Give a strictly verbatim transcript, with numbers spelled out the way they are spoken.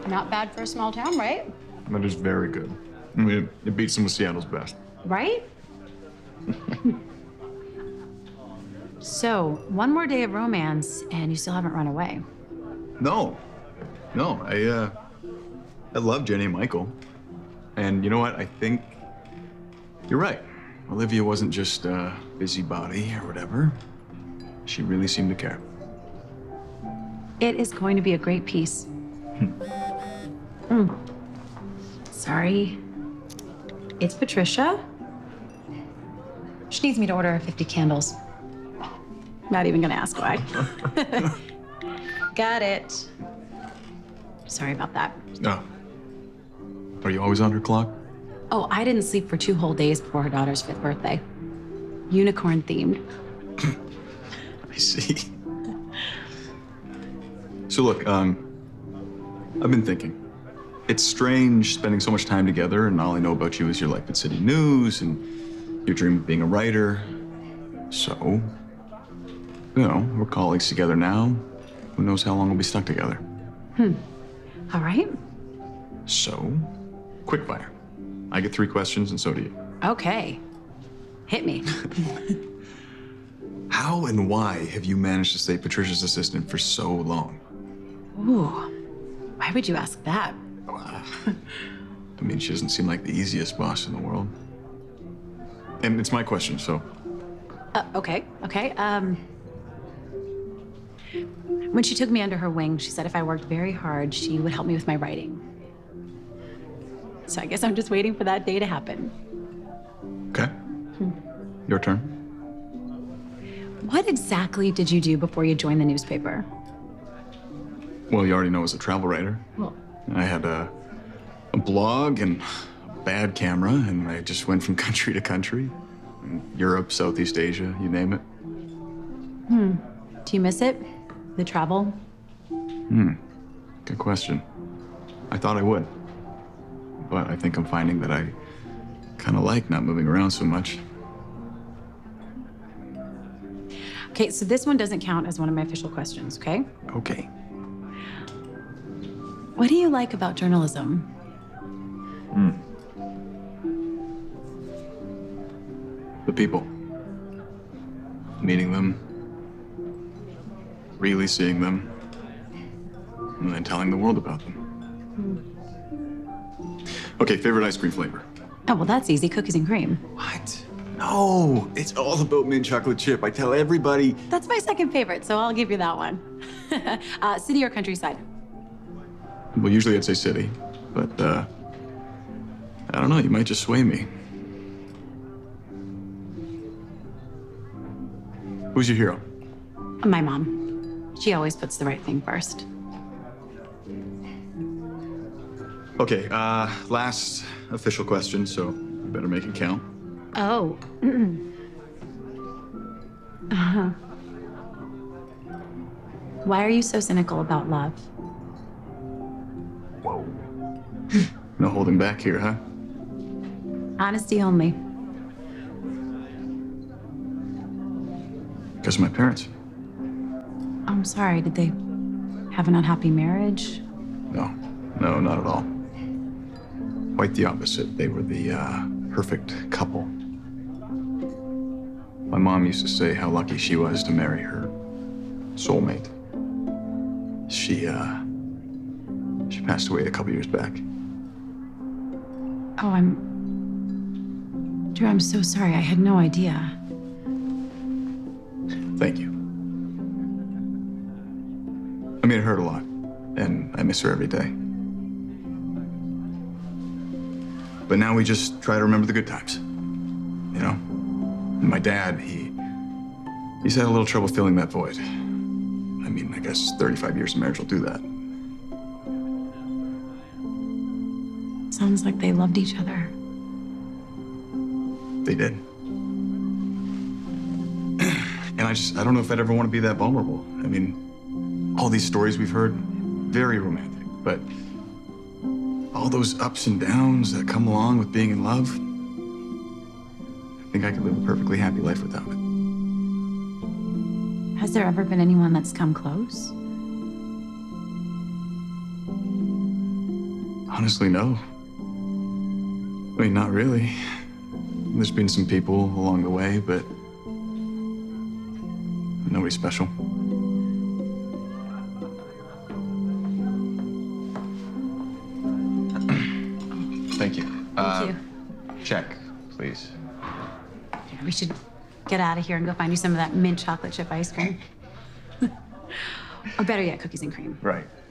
Not bad for a small town, right? That is very good. I mean, it beats some of Seattle's best. Right? So, one more day of romance, and you still haven't run away. No. No, I, uh, I love Jenny and Michael. And you know what? I think you're right. Olivia wasn't just a busybody or whatever. She really seemed to care. It is going to be a great piece. Mm. Sorry. It's Patricia. She needs me to order fifty candles. Not even gonna ask why. Got it. Sorry about that. No. Are you always on her clock? Oh, I didn't sleep for two whole days before her daughter's fifth birthday. Unicorn themed. I see. So look, um, I've been thinking. It's strange spending so much time together, and all I know about you is your life at City News and your dream of being a writer. So, you know, we're colleagues together now. Who knows how long we'll be stuck together? Hmm. All right. So, quickfire. I get three questions, and so do you. Okay. Hit me. How and why have you managed to stay Patricia's assistant for so long? Ooh. Why would you ask that? I mean, she doesn't seem like the easiest boss in the world. And it's my question, so. Uh, okay, okay. Um, when she took me under her wing, she said if I worked very hard, she would help me with my writing. So I guess I'm just waiting for that day to happen. Okay. Hmm. Your turn. What exactly did you do before you joined the newspaper? Well, you already know I was a travel writer. Well, I had a, a blog and a bad camera, and I just went from country to country. Europe, Southeast Asia, you name it. Hmm. Do you miss it? The travel? Hmm. Good question. I thought I would. But I think I'm finding that I kind of like not moving around so much. Okay, so this one doesn't count as one of my official questions, okay? Okay. What do you like about journalism? Hmm. The people. Meeting them. Really seeing them. And then telling the world about them. Hmm. Okay, favorite ice cream flavor? Oh, well, that's easy. Cookies and cream. What? No, it's all about mint chocolate chip. I tell everybody. That's my second favorite, so I'll give you that one. uh, city or countryside? Well, usually I'd say city, but uh, I don't know, you might just sway me. Who's your hero? My mom. She always puts the right thing first. Okay, uh, last official question, so you better make it count. Oh. uh-huh. Why are you so cynical about love? Whoa. No holding back here, huh? Honesty only. Because of my parents. I'm sorry, did they have an unhappy marriage? No, no, not at all. Quite the opposite. They were the uh, perfect couple. My mom used to say how lucky she was to marry her soulmate. She, uh, she passed away a couple years back. Oh, I'm... Drew, I'm so sorry. I had no idea. Thank you. I mean, it hurt a lot, and I miss her every day. But now we just try to remember the good times, you know? And my dad, he, he's had a little trouble filling that void. I mean, I guess thirty-five years of marriage will do that. Sounds like they loved each other. They did. And I just, I don't know if I'd ever want to be that vulnerable. I mean, all these stories we've heard, very romantic, but all those ups and downs that come along with being in love, I think I could live a perfectly happy life without it. Has there ever been anyone that's come close? Honestly, no. I mean, not really. There's been some people along the way, but nobody special. Thank you. Thank Uh, you. Check, please. Yeah, we should get out of here and go find you some of that mint chocolate chip ice cream. Or better yet, cookies and cream. Right.